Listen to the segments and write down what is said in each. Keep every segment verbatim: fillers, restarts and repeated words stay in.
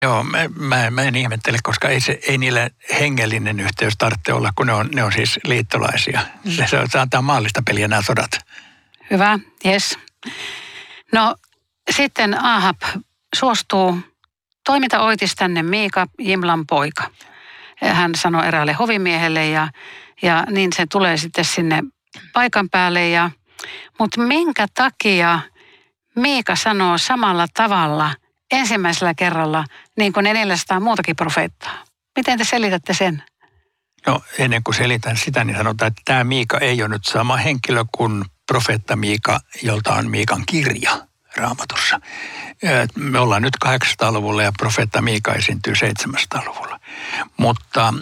Joo, mä, mä, mä en ihmettele, koska ei, se, ei niillä hengellinen yhteys tarvitse olla, kun ne on, ne on siis liittolaisia. Mm. Se, se antaa maallista peliä nämä sodat. Hyvä, jes. No sitten Ahab suostuu, toimita oitis tänne Miika, Jimlan poika. Hän sanoi eräälle hovimiehelle ja, ja niin se tulee sitten sinne paikan päälle. Ja, mutta minkä takia Miika sanoo samalla tavalla ensimmäisellä kerralla niin kuin ne neljäsataa muutakin profeettaa? Miten te selitätte sen? No ennen kuin selitän sitä, niin sanotaan, että tämä Miika ei ole nyt sama henkilö kuin profeetta Miika, jolta on Miikan kirja Raamatussa. Me ollaan nyt kahdeksansataaluvulla ja profeetta Miika esiintyy seitsemänsataaluvulla. Mutta,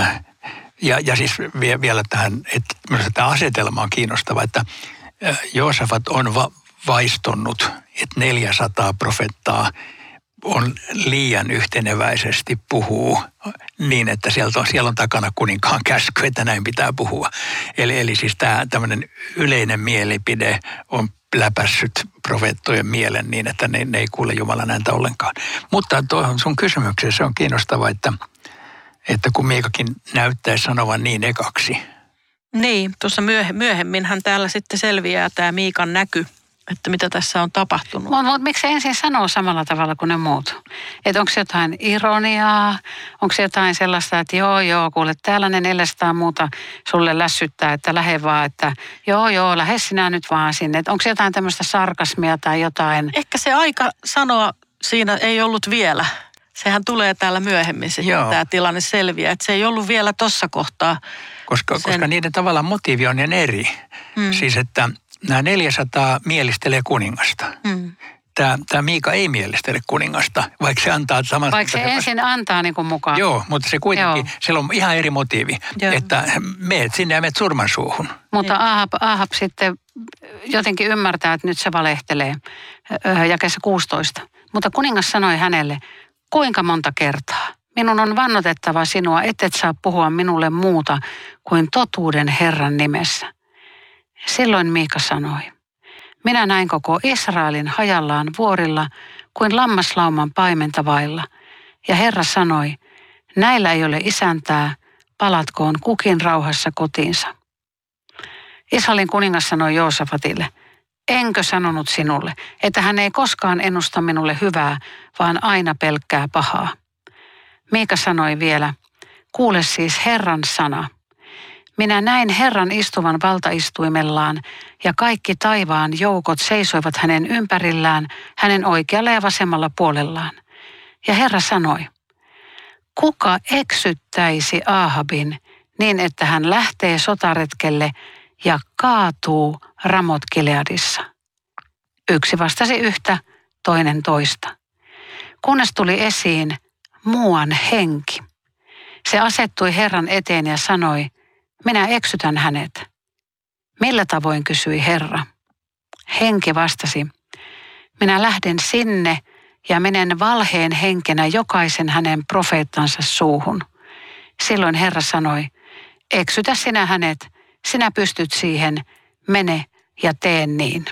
ja, ja siis vielä tähän, että minusta tämä asetelma on kiinnostava, että Joosafat on va- vaistonnut, että neljäsataa profeettaa on liian yhteneväisesti puhuu niin, että sieltä on, siellä on takana kuninkaan käsky, että näin pitää puhua. Eli, eli siis tämä tämmöinen yleinen mielipide on läpässyt profeettojen mielen niin, että ne, ne ei kuule Jumalan ääntä ollenkaan. Mutta tuohon sun kysymykseen se on kiinnostava, että, että kun Miikakin näyttäisi sanovan niin ekaksi. Niin, tuossa myöhemminhän täällä sitten selviää tämä Miikan näky, että mitä tässä on tapahtunut. Mutta mut, miksi se ensin sanoo samalla tavalla kuin ne muut? Että onko se jotain ironiaa? Onko se jotain sellaista, että joo joo, kuule täällä ne neljäsataa muuta sulle lässyttää, että lähde vaan, että joo joo, lähde sinä nyt vaan sinne. Et onko se jotain tämmöistä sarkasmia tai jotain? Ehkä se aika sanoa siinä ei ollut vielä. Sehän tulee täällä myöhemmin sitten, tämä tilanne selviää. Että se ei ollut vielä tuossa kohtaa. Koska, sen... koska niiden tavallaan motiivi on niin eri. Hmm. Siis että nämä neljäsataa mielistelee kuningasta. Hmm. Tämä, tämä Miika ei mielistele kuningasta, vaikka se antaa saman... Vaikka se ensin antaa niin kuin mukaan. Joo, mutta se kuitenkin, Joo. siellä on ihan eri motiivi, Joo. että meet sinne ja meet surman suuhun. Mutta Ahab, Ahab sitten jotenkin ymmärtää, että nyt se valehtelee jakeessa kuusitoista. Mutta kuningas sanoi hänelle, kuinka monta kertaa? Minun on vannotettava sinua, ettet saa puhua minulle muuta kuin totuuden Herran nimessä. Silloin Miika sanoi, minä näin koko Israelin hajallaan vuorilla kuin lammaslauman paimenta vailla. Ja Herra sanoi, näillä ei ole isäntää, palatkoon kukin rauhassa kotiinsa. Israelin kuningas sanoi Joosafatille, enkö sanonut sinulle, että hän ei koskaan ennusta minulle hyvää, vaan aina pelkkää pahaa. Miika sanoi vielä, kuule siis Herran sana. Minä näin Herran istuvan valtaistuimellaan ja kaikki taivaan joukot seisoivat hänen ympärillään, hänen oikealla ja vasemmalla puolellaan. Ja Herra sanoi, kuka eksyttäisi Ahabin niin, että hän lähtee sotaretkelle ja kaatuu Ramot Gileadissa? Yksi vastasi yhtä, toinen toista. Kunnes tuli esiin muuan henki. Se asettui Herran eteen ja sanoi, minä eksytän hänet. Millä tavoin, kysyi Herra. Henki vastasi, minä lähden sinne ja menen valheen henkenä jokaisen hänen profeettansa suuhun. Silloin Herra sanoi, eksytä sinä hänet, sinä pystyt siihen, mene ja tee niin.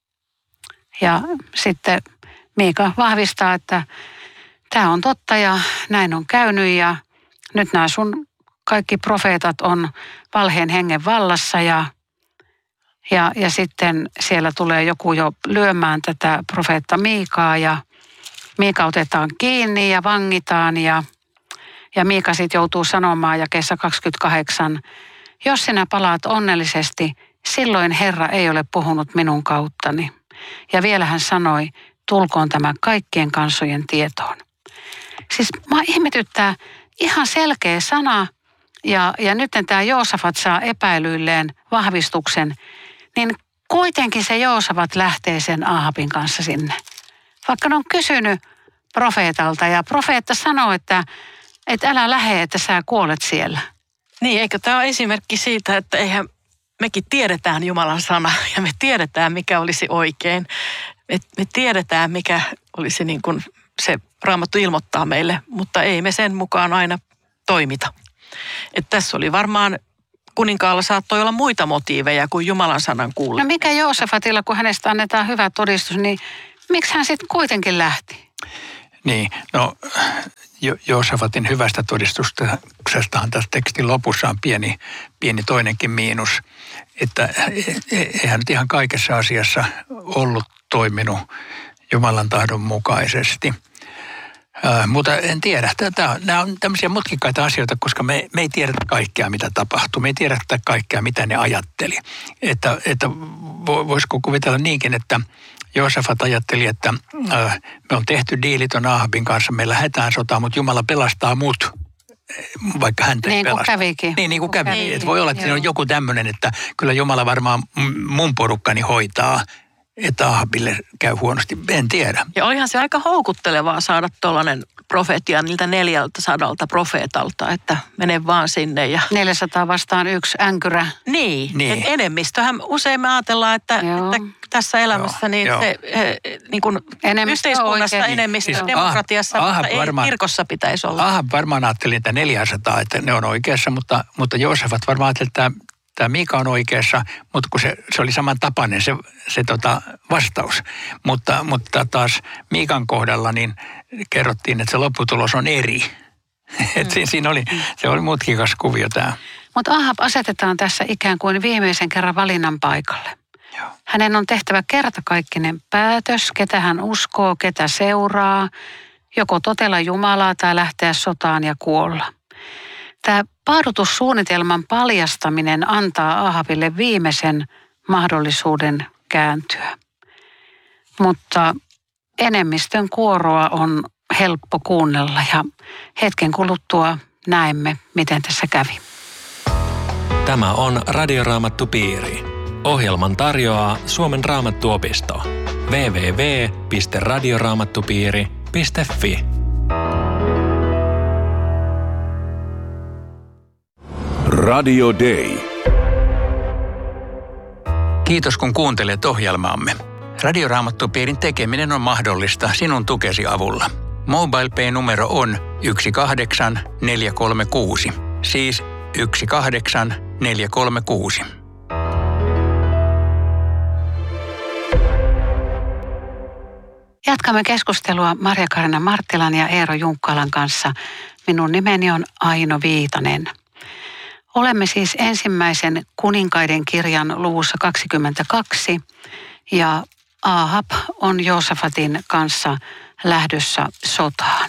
Ja sitten Miika vahvistaa, että tämä on totta ja näin on käynyt ja nyt nämä sun kaikki profeetat on valheen hengen vallassa ja, ja, ja sitten siellä tulee joku jo lyömään tätä profeetta Miikaa ja Miika otetaan kiinni ja vangitaan ja, ja Miika sitten joutuu sanomaan jakeessa kaksikymmentäkahdeksan, jos sinä palaat onnellisesti, silloin Herra ei ole puhunut minun kauttani. Ja vielä hän sanoi, tulkoon tämä kaikkien kansojen tietoon. Siis mä ihmetyttää ihan selkeä sana. Ja, ja nyt tämä Joosafat saa epäilyilleen vahvistuksen, niin kuitenkin se Joosafat lähtee sen Ahabin kanssa sinne. Vaikka ne on kysynyt profeetalta ja profeetta sanoo, että, että älä lähde, että sä kuolet siellä. Niin, eikö tämä ole esimerkki siitä, että eihän mekin tiedetään Jumalan sana ja me tiedetään, mikä olisi oikein. Me, me tiedetään, mikä olisi niin kuin se Raamattu ilmoittaa meille, mutta ei me sen mukaan aina toimita. Että tässä oli varmaan, kuninkaalla saattoi olla muita motiiveja kuin Jumalan sanan kuuleminen. No mikä Joosafatilla, kun hänestä annetaan hyvä todistus, niin miksi hän sitten kuitenkin lähti? Niin, no jo- Joosafatin hyvästä todistuksestahan tässä tekstin lopussa on pieni, pieni toinenkin miinus, että eihän nyt ihan kaikessa asiassa ollut toiminut Jumalan tahdon mukaisesti. Äh, mutta en tiedä. Tätä, nämä on tämmöisiä mutkikkaita asioita, koska me, me ei tiedetä kaikkea, mitä tapahtuu. Me ei tiedetä kaikkea, mitä ne ajatteli. Että, että voisiko kuvitella niinkin, että Joosafat ajatteli, että äh, me on tehty diili ton Ahabin kanssa, me lähdetään sotaan, mutta Jumala pelastaa mut, vaikka häntä niin ei pelasta. Kuin kävikin. Niin, niin kuin kävi. kävi. Että voi olla, että siinä on joku tämmöinen, että kyllä Jumala varmaan mun porukkani hoitaa, että Ahabille käy huonosti. En tiedä. Ja olihan se aika houkuttelevaa saada tuollainen profetia niiltä neljältä sadalta profeetalta, että mene vaan sinne. Ja neljäsataa vastaan yksi änkyrä. Niin, Niin. että enemmistöhän usein me ajatellaan, että, että tässä elämässä Joo, niin joo. se eh, niin kuin Enemmistö yhteiskunnassa oikein. enemmistö Siis demokratiassa, Ahab mutta ei varmaan- kirkossa pitäisi olla. Ahab varmaan ajatteli, että neljäsataa, että ne on oikeassa, mutta, mutta Joosafat varmaan ajatteli, että tämä, tämä Miika on oikeassa, mutta kun se, se oli samantapainen se, se tota vastaus. Mutta, mutta taas Miikan kohdalla niin kerrottiin, että se lopputulos on eri. Mm. Et siinä, siinä oli, se oli mutkikas kuvio tämä. Mutta Ahab asetetaan tässä ikään kuin viimeisen kerran valinnan paikalle. Joo. Hänen on tehtävä kertakaikkinen päätös, ketä hän uskoo, ketä seuraa, joko totella Jumalaa tai lähteä sotaan ja kuolla. Tämä paadutussuunnitelman paljastaminen antaa Ahabille viimeisen mahdollisuuden kääntyä. Mutta enemmistön kuoroa on helppo kuunnella ja hetken kuluttua näemme, miten tässä kävi. Tämä on Radioraamattupiiri. Ohjelman tarjoaa Suomen Raamattuopisto. double-u double-u double-u piste radioraamattupiiri piste fi. Radio Day. Kiitos kun kuuntelet ohjelmaamme. Radioraamattupiirin tekeminen on mahdollista sinun tukesi avulla. MobilePay-numero on yksi kahdeksan neljä kolme kuusi, siis yksi kahdeksan neljä kolme kuusi. Jatkamme keskustelua Marja-Kaarina Marttilan ja Eero Junkkalan kanssa. Minun nimeni on Aino Viitanen. Olemme siis ensimmäisen kuninkaiden kirjan luvussa kaksikymmentäkaksi ja Ahab on Joosafatin kanssa lähdössä sotaan.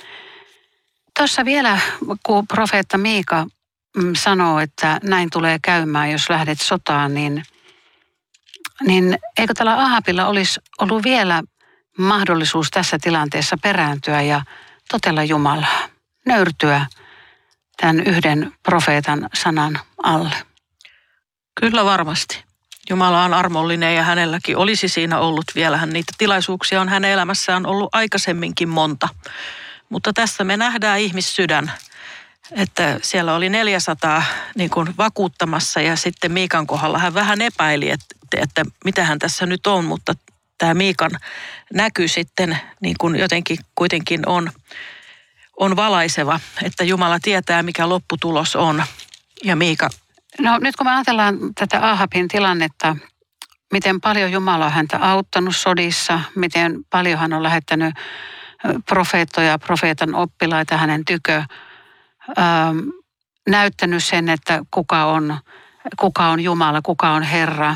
Tuossa vielä, kun profeetta Miika sanoo, että näin tulee käymään, jos lähdet sotaan, niin, niin eikö tällä Ahabilla olisi ollut vielä mahdollisuus tässä tilanteessa perääntyä ja totella Jumalaa, nöyrtyä tämän yhden profeetan sanan alle? Kyllä varmasti. Jumala on armollinen ja hänelläkin olisi siinä ollut vielä. Niitä tilaisuuksia on hänen elämässään ollut aikaisemminkin monta. Mutta tässä me nähdään ihmissydän, että siellä oli neljäsataa niin kuin vakuuttamassa ja sitten Miikan kohdalla hän vähän epäili, että, että mitä hän tässä nyt on, mutta tämä Miikan näky sitten niin kuin jotenkin kuitenkin on, on valaiseva, että Jumala tietää mikä lopputulos on ja Miika. No nyt kun me ajatellaan tätä Ahabin tilannetta, miten paljon Jumala on häntä auttanut sodissa, miten paljon hän on lähettänyt profeettoja, profeetan oppilaita hänen tykö, ähm, näyttänyt sen, että kuka on, kuka on Jumala, kuka on Herra.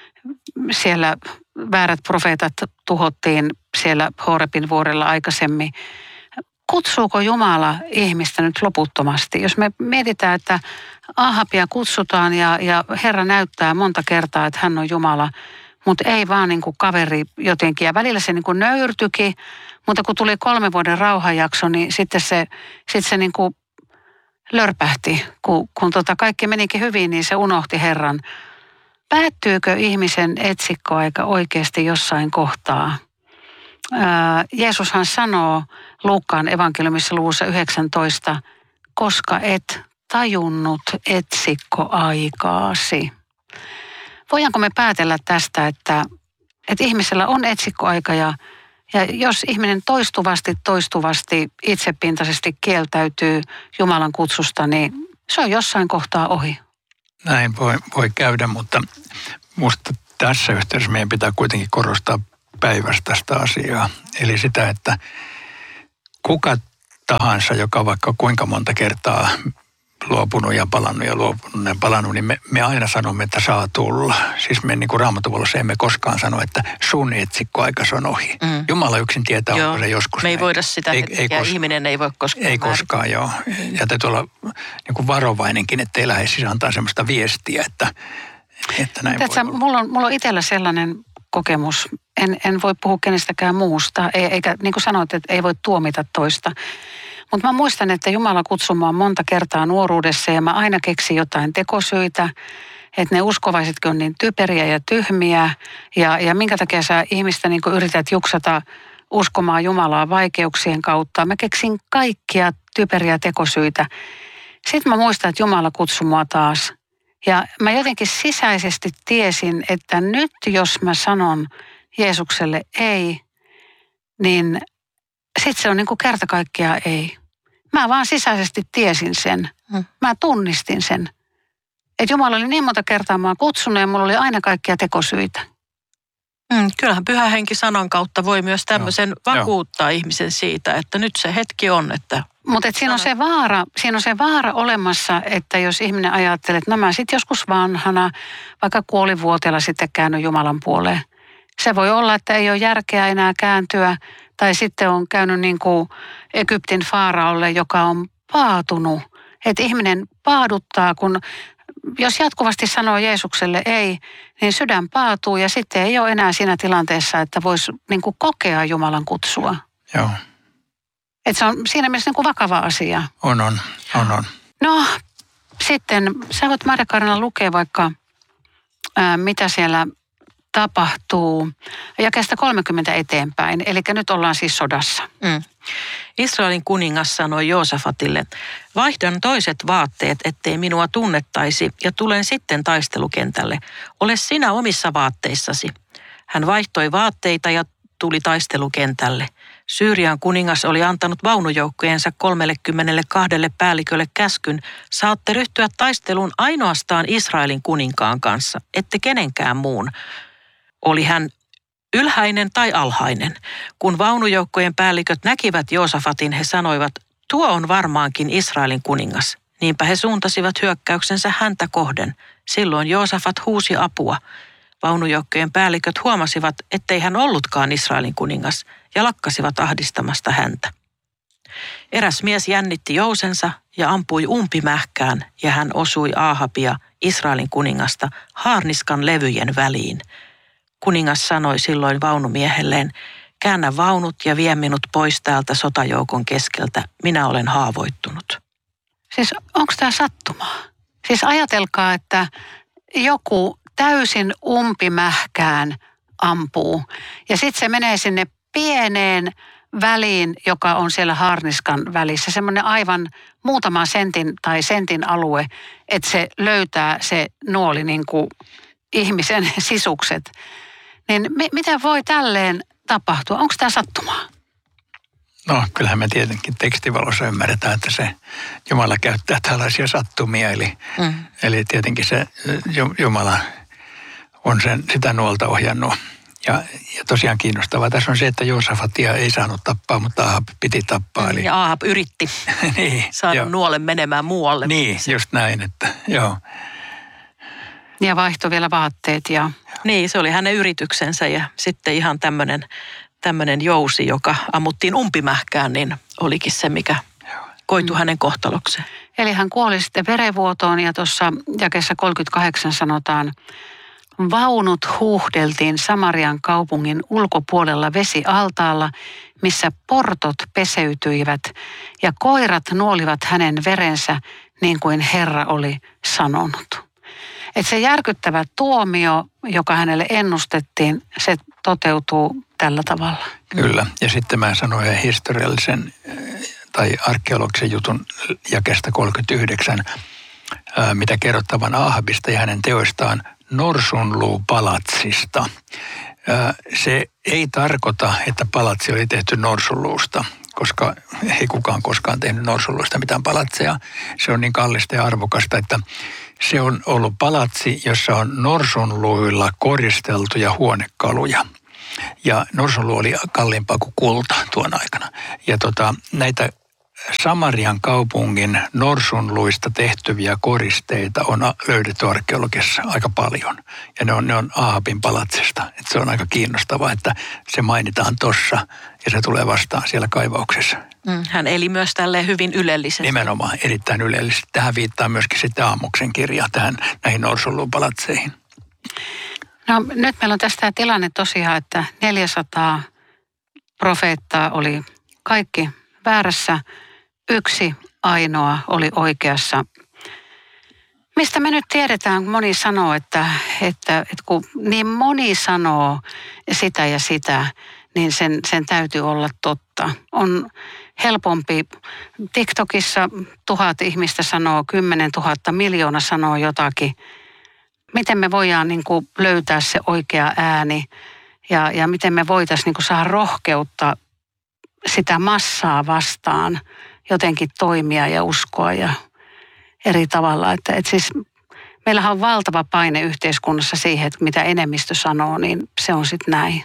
Siellä väärät profeetat tuhottiin siellä Horebin vuorella aikaisemmin. Kutsuuko Jumala ihmistä nyt loputtomasti? Jos me mietitään, että Ahabia kutsutaan ja, ja Herra näyttää monta kertaa, että hän on Jumala, mutta ei vaan niin kuin kaveri jotenkin. Ja välillä se niin kuin nöyrtyikin, mutta kun tuli kolmen vuoden rauhanjakso, niin sitten se, sitten se niin kuin lörpähti. Kun, kun tota kaikki menikin hyvin, niin se unohti Herran. Päättyykö ihmisen etsikkoaika oikeasti jossain kohtaa? Ää, Jeesushan sanoo Luukkaan evankeliumissa luvussa yhdeksäntoista, koska et tajunnut etsikkoaikaasi. Voidaanko me päätellä tästä, että, että ihmisellä on etsikkoaika ja, ja jos ihminen toistuvasti, toistuvasti, itsepintaisesti kieltäytyy Jumalan kutsusta, niin se on jossain kohtaa ohi. Näin voi, voi käydä, mutta minusta tässä yhteydessä meidän pitää kuitenkin korostaa päinvastaista asiaa. Eli sitä, että kuka tahansa, joka vaikka kuinka monta kertaa luopunut ja palannut ja luopunut ja palannut, niin me, me aina sanomme, että saa tulla. Siis me niin kuin Raamattuvuolossa emme koskaan sano, että sun etsikkoaikas on ohi. Mm. Jumala yksin tietää, joo, onko se joskus. Me ei näin. voida sitä ei, hetkeä, ei kos- ihminen ei voi koskaan. Ei koskaan, joo. Ja täytyy olla niin kuin varovainenkin, ettei lähde siis antaa semmoista viestiä, että, että näin Tätä, voi olla. Mulla on, mulla on itsellä sellainen kokemus. En, en voi puhua kenestäkään muusta, ei, eikä niin kuin sanoit, että ei voi tuomita toista. Mutta mä muistan, että Jumala kutsui mua monta kertaa nuoruudessa ja mä aina keksin jotain tekosyitä, että ne uskovaisetkin on niin typeriä ja tyhmiä ja, ja minkä takia sä ihmistä niin yrität juksata uskomaan Jumalaa vaikeuksien kautta. Mä keksin kaikkia typeriä tekosyitä. Sitten mä muistan, että Jumala kutsui mua taas ja mä jotenkin sisäisesti tiesin, että nyt jos mä sanon Jeesukselle ei, niin sitten se on niin kuin kerta kaikkiaan ei. Mä vaan sisäisesti tiesin sen. Mä tunnistin sen. Että Jumala oli niin monta kertaa mua kutsunut ja mulla oli aina kaikkia tekosyitä. Mm, kyllähän Pyhä Henki sanan kautta voi myös tämmöisen Joo. vakuuttaa Joo. ihmisen siitä, että nyt se hetki on, että... Mutta siinä on se vaara, siinä on se vaara olemassa, että jos ihminen ajattelee, että no mä sitten joskus vanhana, vaikka kuolivuoteella sitten käänny Jumalan puoleen. Se voi olla, että ei ole järkeä enää kääntyä, tai sitten on käynyt niin kuin Egyptin faaraolle, joka on paatunut. Että ihminen paaduttaa, kun jos jatkuvasti sanoo Jeesukselle ei, niin sydän paatuu ja sitten ei ole enää siinä tilanteessa, että voisi niin kuin kokea Jumalan kutsua. Joo. Että se on siinä mielessä niin kuin vakava asia. On, on, on, on. No sitten sä voit Marja Kaarina lukea vaikka, ää, mitä siellä tapahtuu jakeesta kolmekymmentä eteenpäin. Eli nyt ollaan siis sodassa. Mm. Israelin kuningas sanoi Joosafatille, vaihdan toiset vaatteet, ettei minua tunnettaisi, ja tulen sitten taistelukentälle. Ole sinä omissa vaatteissasi. Hän vaihtoi vaatteita ja tuli taistelukentälle. Syyrian kuningas oli antanut vaunujoukkojensa kolmellekymmenellekahdelle päällikölle käskyn, saatte ryhtyä taisteluun ainoastaan Israelin kuninkaan kanssa, ette kenenkään muun. Oli hän ylhäinen tai alhainen. Kun vaunujoukkojen päälliköt näkivät Joosafatin, he sanoivat, tuo on varmaankin Israelin kuningas. Niinpä he suuntasivat hyökkäyksensä häntä kohden. Silloin Joosafat huusi apua. Vaunujoukkojen päälliköt huomasivat, ettei hän ollutkaan Israelin kuningas ja lakkasivat ahdistamasta häntä. Eräs mies jännitti jousensa ja ampui umpimähkään ja hän osui Aahabia, Israelin kuningasta, haarniskan levyjen väliin. Kuningas sanoi silloin vaunumiehelleen, käännä vaunut ja vie minut pois täältä sotajoukon keskeltä, minä olen haavoittunut. Siis onko tämä sattumaa? Siis ajatelkaa, että joku täysin umpimähkään ampuu ja sitten se menee sinne pieneen väliin, joka on siellä haarniskan välissä. Semmoinen aivan muutama sentin tai sentin alue, että se löytää se nuoli niin kuin ihmisen sisukset. Niin mi- miten voi tälleen tapahtua? Onko tämä sattumaa? No kyllähän me tietenkin tekstivalossa ymmärretään, että se Jumala käyttää tällaisia sattumia. Eli, mm. eli tietenkin se Jumala on sen, sitä nuolta ohjannut. Ja, ja tosiaan kiinnostavaa tässä on se, että Joosafatia ei saanut tappaa, mutta Ahab piti tappaa. Eli... Ja Ahab yritti niin, saada jo. nuolen menemään muualle. Niin, just näin, että joo. Ja vaihtoi vielä vaatteet ja... Niin, se oli hänen yrityksensä ja sitten ihan tämmöinen tämmöinen jousi, joka ammuttiin umpimähkään, niin olikin se, mikä koitui mm. hänen kohtalokseen. Eli hän kuoli sitten verenvuotoon ja tuossa jakeessa kolmekymmentäkahdeksan sanotaan, vaunut huuhdeltiin Samarian kaupungin ulkopuolella vesialtaalla, missä portot peseytyivät ja koirat nuolivat hänen verensä niin kuin Herra oli sanonut. Että se järkyttävä tuomio, joka hänelle ennustettiin, se toteutuu tällä tavalla. Kyllä. Ja sitten mä sanoin historiallisen tai arkeologisen jutun jakeesta kolmekymmentäyhdeksän, mitä kerrottavan Ahabista ja hänen teoistaan norsunluupalatsista. Se ei tarkoita, että palatsi oli tehty norsunluusta, koska ei kukaan koskaan tehnyt norsunluusta mitään palatseja. Se on niin kallista ja arvokasta, että se on ollut palatsi, jossa on norsunluilla koristeltuja huonekaluja. Ja norsunluu oli kalliimpaa kuin kulta tuon aikana. Ja tota, näitä Samarian kaupungin norsunluista tehtyviä koristeita on löydetty arkeologiassa aika paljon. Ja ne on, ne on Ahabin palatsesta. Et se on aika kiinnostavaa, että se mainitaan tossa ja se tulee vastaan siellä kaivauksessa. Hän eli myös tälleen hyvin ylellisesti. Nimenomaan erittäin ylellisesti. Tähän viittaa myöskin sitten Aamoksen kirja tähän näihin norsunluun palatseihin. No nyt meillä on tästä tilanne tosiaan, että neljäsataa profeettaa oli kaikki väärässä. Yksi ainoa oli oikeassa. Mistä me nyt tiedetään, kun moni sanoo, että, että, että kun niin moni sanoo sitä ja sitä, niin sen, sen täytyy olla totta. On helpompi. TikTokissa tuhat ihmistä sanoo, kymmenen tuhatta, miljoona sanoo jotakin. Miten me voidaan niin kuin löytää se oikea ääni ja, ja miten me voitaisiin niin kuin saada rohkeutta sitä massaa vastaan jotenkin toimia ja uskoa ja eri tavalla. Että, että siis meillähän on valtava paine yhteiskunnassa siihen, että mitä enemmistö sanoo, niin se on sitten näin.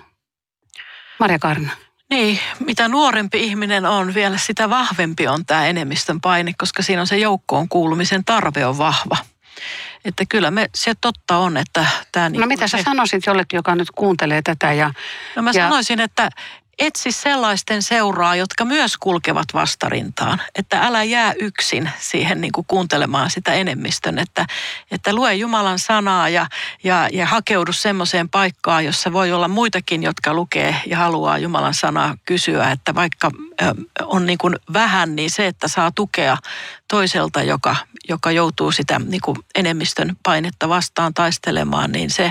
Marja Kaarina. Niin, mitä nuorempi ihminen on, vielä sitä vahvempi on tämä enemmistön paine, koska siinä on se joukkoon kuulumisen tarve on vahva. Että kyllä me, se totta on, että tämä... No mitä sä sanoisit jollekin, joka nyt kuuntelee tätä ja... No mä ja... sanoisin, että etsi sellaisten seuraa, jotka myös kulkevat vastarintaan. Että älä jää yksin siihen niin kuin kuuntelemaan sitä enemmistön, että, että lue Jumalan sanaa ja, ja, ja hakeudu semmoiseen paikkaan, jossa voi olla muitakin, jotka lukee ja haluaa Jumalan sanaa kysyä. Että vaikka on niin kuin vähän, niin se, että saa tukea toiselta, joka, joka joutuu sitä niin kuin enemmistön painetta vastaan taistelemaan, niin se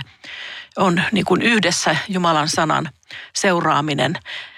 on niin kuin yhdessä Jumalan sanan seuraaminen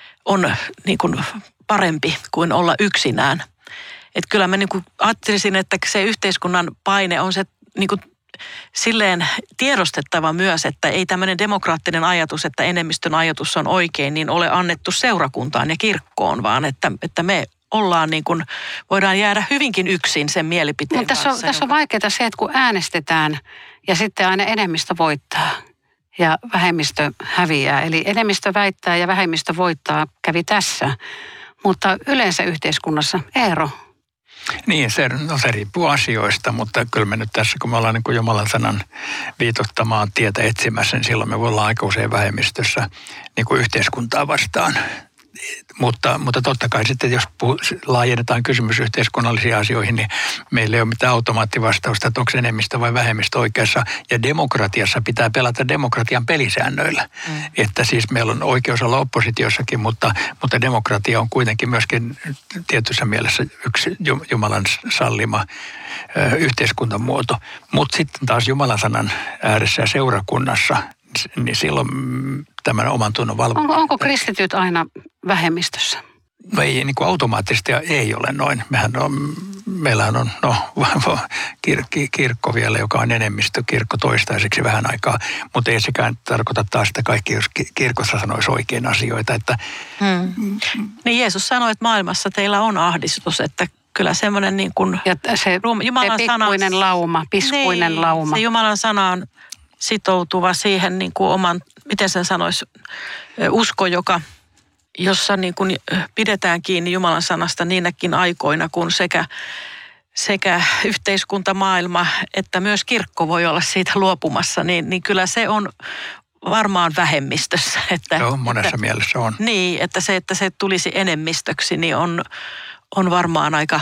on niin kuin parempi kuin olla yksinään. Että kyllä mä niin kuin ajattelisin, että se yhteiskunnan paine on se niin kuin silleen tiedostettava myös, että ei tämmöinen demokraattinen ajatus, että enemmistön ajatus on oikein, niin ole annettu seurakuntaan ja kirkkoon, vaan että, että me ollaan niin kuin, voidaan jäädä hyvinkin yksin sen mielipiteen Mutta tässä on, kanssa. tässä on vaikeaa se, että kun äänestetään ja sitten aina enemmistö voittaa ja vähemmistö häviää. Eli enemmistö väittää ja vähemmistö voittaa, kävi tässä. Mutta yleensä yhteiskunnassa ero. Niin, se, no se riippuu asioista, mutta kyllä me nyt tässä, kun me ollaan niin kuin Jumalan sanan viitottamaan tietä etsimässä, niin silloin me voidaan aika usein vähemmistössä niin kuin yhteiskuntaa vastaan. Mutta, mutta totta kai sitten, jos puhu, laajennetaan kysymys yhteiskunnallisiin asioihin, niin meillä ei ole mitään automaattivastausta, että onko enemmistö vai vähemmistö oikeassa. Ja demokratiassa pitää pelata demokratian pelisäännöillä. Mm. Että siis meillä on oikeus olla oppositiossakin, mutta, mutta demokratia on kuitenkin myöskin tietyssä mielessä yksi Jumalan sallima ö, yhteiskuntamuoto. Mutta sitten taas Jumalan sanan ääressä ja seurakunnassa, niin silloin tämän oman tunnon valvonta. Onko, onko kristityt aina vähemmistössä? No ei niin kuin automaattisesti ei ole noin. Mehän on, meillähän on no, kir, kirkko vielä, joka on enemmistökirkko toistaiseksi vähän aikaa, mutta ei sekään tarkoita taas, että kaikki jos kirkossa sanoisi oikein asioita. Että, hmm. Niin Jeesus sanoi, että maailmassa teillä on ahdistus, että kyllä semmoinen niin kuin... Ja se, Jumalan se pikkuinen sana, lauma, piskuinen niin, lauma. Se Jumalan sana on sitoutuva siihen niin kuin oman, miten sen sanoisi, usko, joka, jossa niin kuin pidetään kiinni Jumalan sanasta niinäkin aikoina, kun sekä, sekä yhteiskunta, maailma, että myös kirkko voi olla siitä luopumassa, niin, niin kyllä se on varmaan vähemmistössä. Että, Joo, monessa että, mielessä on. Niin, että se, että se tulisi enemmistöksi, niin on, on varmaan aika...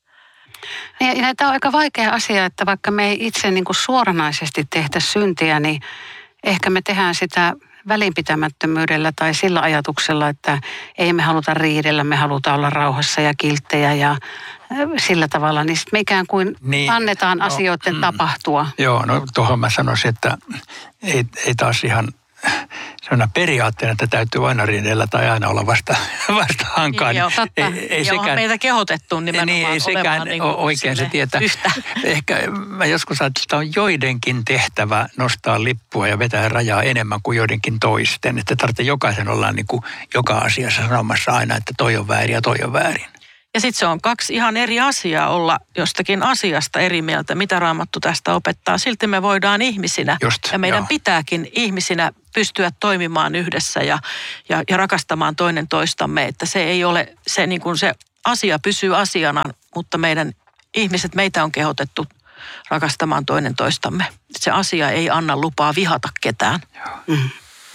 Ja tämä on aika vaikea asia, että vaikka me ei itse niin kuin suoranaisesti tehdä syntiä, niin ehkä me tehdään sitä välinpitämättömyydellä tai sillä ajatuksella, että ei me haluta riidellä, me halutaan olla rauhassa ja kilttejä ja sillä tavalla, niin me ikään kuin niin, annetaan no, asioiden mm, tapahtua. Joo, no tuohon mä sanoisin, että ei, ei taas ihan sellainen periaatteena, että täytyy aina riidellä tai aina olla vasta, vasta hankaan. Joo, totta. Ei, ei Joo, sekään, meitä kehotettu nimenomaan niin, ei sekään niin oikein se tietää. Yhtä. Ehkä mä joskus ajattelin, että on joidenkin tehtävä nostaa lippua ja vetää rajaa enemmän kuin joidenkin toisten. Että tarvitsee jokaisen olla niin kuin joka asiassa sanomassa aina, että toi on väärin ja toi on väärin. Ja sitten se on kaksi ihan eri asiaa olla jostakin asiasta eri mieltä, mitä Raamattu tästä opettaa. Silti me voidaan ihmisinä Just, ja meidän joo. pitääkin ihmisinä pystyä toimimaan yhdessä ja, ja, ja rakastamaan toinen toistamme. Että se ei ole, se, niin kuin se asia pysyy asiana, mutta meidän ihmiset, meitä on kehotettu rakastamaan toinen toistamme. Se asia ei anna lupaa vihata ketään. Mm.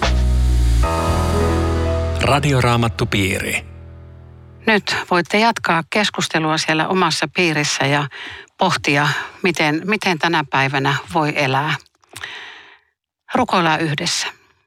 Radioraamattupiiri. Nyt voitte jatkaa keskustelua siellä omassa piirissä ja pohtia, miten, miten tänä päivänä voi elää. Rukoillaan yhdessä.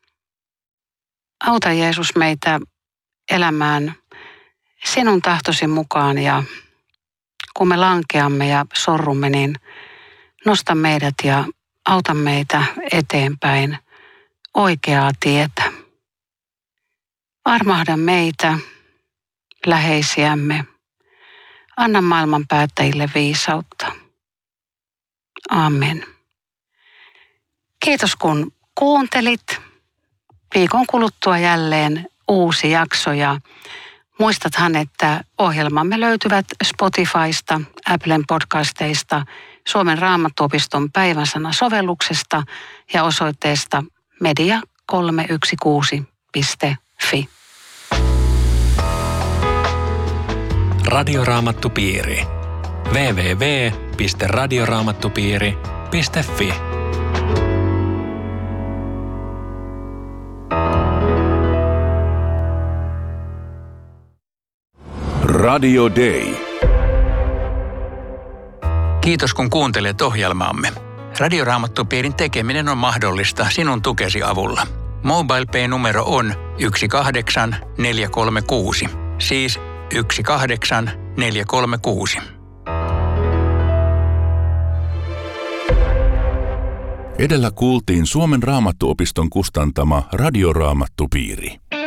Auta Jeesus meitä elämään sinun tahtosi mukaan ja kun me lankeamme ja sorrumme, niin nosta meidät ja auta meitä eteenpäin oikeaa tietä. Armahda meitä, läheisiämme. Anna maailman päättäjille viisautta. Amen. Kiitos kun kuuntelit. Viikon kuluttua jälleen uusi jakso ja muistathan, että ohjelmamme löytyvät Spotifysta, Applen podcasteista, Suomen Raamattuopiston päivänsana-sovelluksesta ja osoitteesta media kolme yksi kuusi piste fi. Radioraamattupiiri. double-u double-u double-u piste radioraamattupiiri piste fi. Radio Day. Kiitos kun kuuntelet ohjelmaamme. Radioraamattupiirin tekeminen on mahdollista sinun tukesi avulla. MobilePay-numero on yksi kahdeksan neljä kolme kuusi, siis yksi kahdeksan neljä kolme kuusi. Edellä kuultiin Suomen Raamattuopiston kustantama Radioraamattupiiri.